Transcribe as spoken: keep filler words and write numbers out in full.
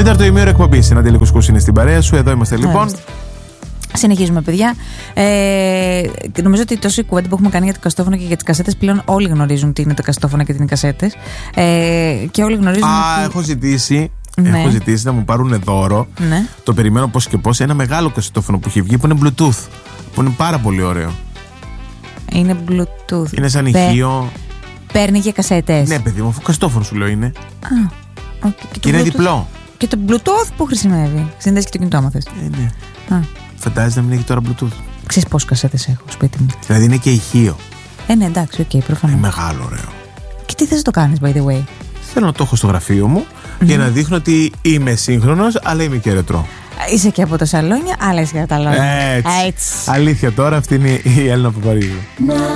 Τέταρτο ημίωρο εκπομπή. Συναντήλη Κουσκούς είναι στην παρέα σου. Εδώ είμαστε λοιπόν. Άρα. Συνεχίζουμε, παιδιά. Ε, νομίζω ότι τόση κουβέντα που έχουμε κάνει για το καστόφωνο και για τις κασέτες, πλέον όλοι γνωρίζουν τι είναι το καστόφωνο και τι είναι οι κασέτες. Ε, και όλοι γνωρίζουν. Α, ότι... έχω ζητήσει. Ναι. Έχω ζητήσει να μου πάρουν δώρο. Ναι. Το περιμένω πώς και πώς. Ένα μεγάλο καστόφωνο που έχει βγει που είναι Bluetooth. Που είναι πάρα πολύ ωραίο. Είναι Bluetooth. Είναι σαν Πε... ηχείο. Παίρνει και κασέτες. Ναι, παιδί μου, αφού καστόφωνο σου λέω είναι. Α, okay. Και, και είναι Bluetooth... διπλό. Και το Bluetooth που χρησιμεύει. Συνδέσει και το κινητό, άμα θες. Ε, ναι. Α. Φαντάζεσαι να μην έχει τώρα Bluetooth. Ξέρεις πόσες κασέτες έχω σπίτι μου. Δηλαδή είναι και ηχείο. Ε, ναι, εντάξει, οκ, okay, προφανώς. Είναι μεγάλο, ωραίο. Και τι θες να το κάνεις, by the way? Θέλω να το έχω στο γραφείο μου mm-hmm. για να δείχνω ότι είμαι σύγχρονος, αλλά είμαι και ρετρό. Είσαι και από το σαλόνια, αλλά είσαι και από τα λόγια. Έτσι. Έτσι. Αλήθεια τώρα, αυτή είναι η Έλληνα Παπαρίζου.